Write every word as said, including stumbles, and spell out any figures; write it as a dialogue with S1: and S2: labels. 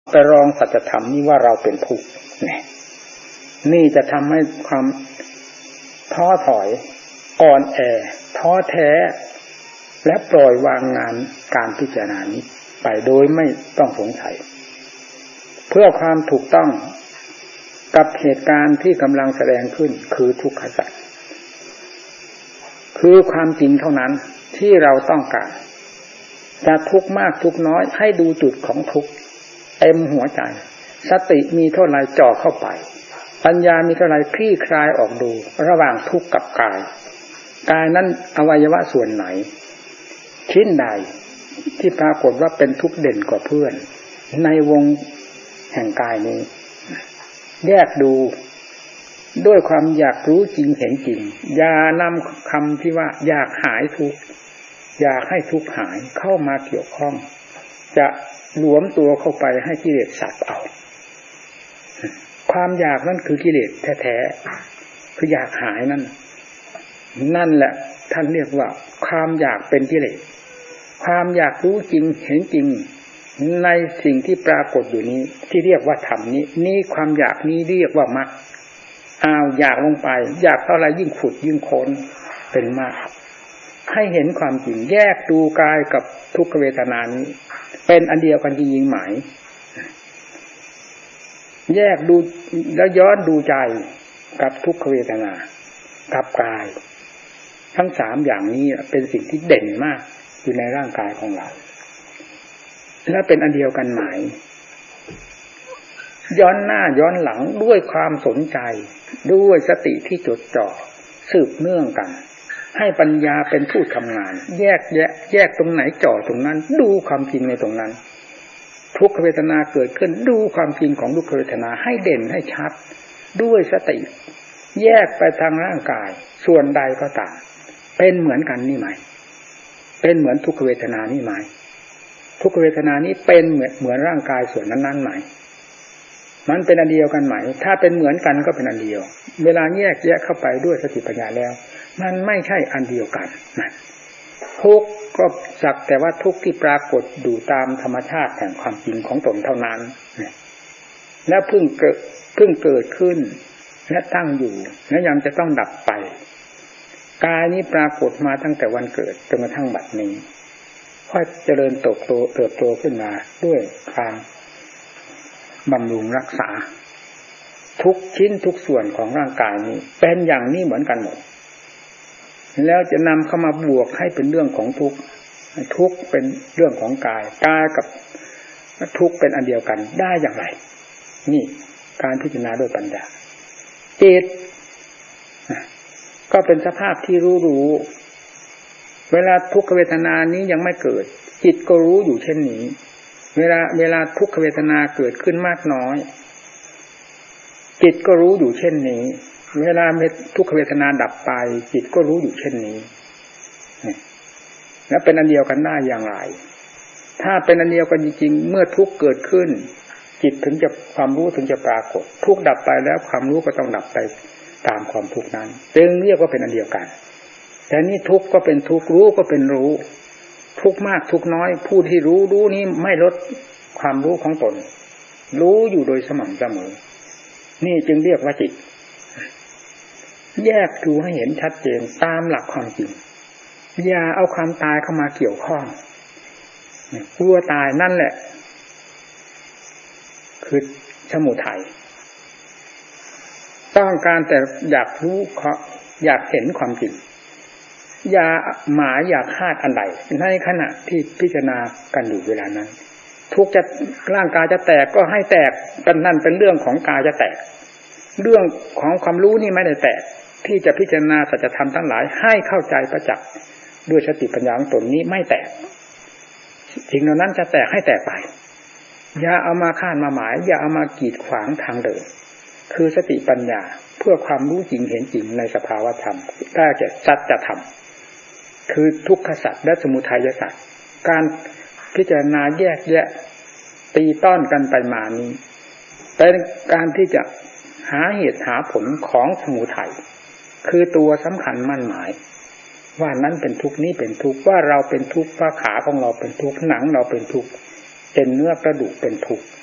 S1: ไปรองสัจธรรมนี่ว่าเราเป็นทุกข์นี่จะทำให้ความท้อถอยอ่อนแอท้อแท้และปล่อยวางงานการพิจารณานี้ไปโดยไม่ต้องสงสัยเพื่อความถูกต้องกับเหตุการณ์ที่กำลังแสดงขึ้นคือทุกขสัจคือความจริงเท่านั้นที่เราต้องการจะทุกข์มากทุกข์น้อยให้ดูจุดของทุกข์เต็มหัวใจสติมีเท่าไรจ่อเข้าไปปัญญามีเท่าไรคลี่คลายออกดูระหว่างทุกข์กับกายกายนั้นอวัยวะส่วนไหนชิ้นใดที่ปรากฏว่าเป็นทุกข์เด่นกว่าเพื่อนในวงแห่งกายนี้แยกดูด้วยความอยากรู้จริงเห็นจริงอย่านำคำที่ว่าอยากหายทุกข์อยากให้ทุกข์หายเข้ามาเกี่ยวข้องจะหลวมตัวเข้าไปให้กิเลสสับเอาความอยากนั่นคือกิเลสแท้ๆคืออยากหายนั่นนั่นแหละท่านเรียกว่าความอยากเป็นกิเลสความอยากรู้จริงเห็นจริงในสิ่งที่ปรากฏอยู่นี้ที่เรียกว่าธรรมนี้นี่ความอยากนี้เรียกว่ามรรคอ้าวอยากลงไปอยากเท่าไรยิ่งขุดยิ่งค้นเป็นมรรคให้เห็นความจริงแยกดูกายกับทุกขเวทนานี้เป็นอันเดียวกันจริงๆไหมแยกดูแล้วย้อนดูใจกับทุกขเวทนากับกายทั้งสามอย่างนี้เป็นสิ่งที่เด่นมากอยู่ในร่างกายของเราและเป็นอันเดียวกันไหมย้อนหน้าย้อนหลังด้วยความสนใจด้วยสติที่จดจ่อสืบเนื่องกันให้ปัญญาเป็นผู้ทำงานแยกแยะแยกตรงไหนจ่อตรงนั้นดูความจริงในตรงนั้นทุกขเวทนาเกิดขึ้นดูความจริงของทุกขเวทนาให้เด่นให้ชัดด้วยสติแยกไปทางร่างกายส่วนใดก็ตามเป็นเหมือนกันนี่ไหมเป็นเหมือนทุกขเวทนานี่ไหมทุกขเวทนานี้เป็นเหมือนเหมือนร่างกายส่วนนั้นๆไหมมันเป็นอันเดียวกันไหมถ้าเป็นเหมือนกันก็เป็นอันเดียวเวลาแยกแยะเข้าไปด้วยสติปัญญาแล้วมันไม่ใช่อันเดียวกันนะทุกข์ก็สักแต่ว่าทุกข์ที่ปรากฏอยู่ตามธรรมชาติแห่งความจริงของตนเท่านั้นและเพิ่งเกิดเพิ่งเกิดขึ้นและตั้งอยู่และยังจะต้องดับไปกายนี้ปรากฏมาตั้งแต่วันเกิดจนกระทั่งบัดนี้ค่อยเจริญเติบโตเติบโตขึ้นมาด้วยการบำรุงรักษาทุกชิ้นทุกส่วนของร่างกายนี้เป็นอย่างนี้เหมือนกันหมดแล้วจะนำเข้ามาบวกให้เป็นเรื่องของทุกข์ทุกข์เป็นเรื่องของกายกายกับทุกข์เป็นอันเดียวกันได้อย่างไรนี่การพิจารณาด้วยปัญญาจิตก็เป็นสภาพที่รู้รู้เวลาทุกขเวทนานี้ยังไม่เกิดจิตก็รู้อยู่เช่นนี้เวลาเวลาทุกขเวทนาเกิดขึ้นมากน้อยจิตก็รู้อยู่เช่นนี้เวลาทุกขเวทนาดับไปจิตก็รู้อยู่เช่นนี้แล้วเป็นอันเดียวกันได้อย่างไรถ้าเป็นอันเดียวกันจริงๆเมื่อทุกข์เกิดขึ้นจิตถึงจะความรู้ถึงจะปรากฏทุกข์ดับไปแล้วความรู้ก็ต้องดับไปตามความทุกข์นั้นจึงเรียกว่าเป็นอันเดียวกันแต่นี่ทุกข์ก็เป็นทุกข์รู้ก็เป็นรู้ทุกข์มากทุกข์น้อยผู้ที่รู้รู้นี้ไม่ลดความรู้ของตนรู้อยู่โดยสม่ำเสมอนี่จึงเรียกว่าจิตแยกดูให้เห็นชัดเจนตามหลักความจริงอย่าเอาความตายเข้ามาเกี่ยวข้องกลัวตายนั่นแหละคือสมุทัยต้องการแต่อยากรู้อยากเห็นความจริงอย่าหมายอยากคาดอันใดในขณะที่พิจารณากันอยู่เวลานั้นทุกจะร่างกายจะแตกก็ให้แตกกันนั่นเป็นเรื่องของกายจะแตกเรื่องของความรู้นี่ไม่ได้แตกที่จะพิจารณาสัจธรรมทั้งหลายให้เข้าใจประจักษ์ด้วยสติปัญญาของตนนี้ไม่แตกสิ่งเหล่านั้นจะแตกให้แตกไปอย่าเอามาคาดมาหมายอย่าเอามากีดขวางทางเดินคือสติปัญญาเพื่อความรู้จริงเห็นจริงในสภาวธรรมได้แก่สัจธรรมคือทุกขสัจและสมุทัยสัจการพิจารณาแยกแยะตีต้อนกันไปมานี้เป็นการที่จะหาเหตุหาผลของสมุทัยคือตัวสำคัญมั่นหมายว่านั้นเป็นทุกข์นี้เป็นทุกข์ว่าเราเป็นทุกข์ว่าขาของเราเป็นทุกข์หนังเราเป็นทุกข์เป็นเนื้อกระดูกเป็นทุกข์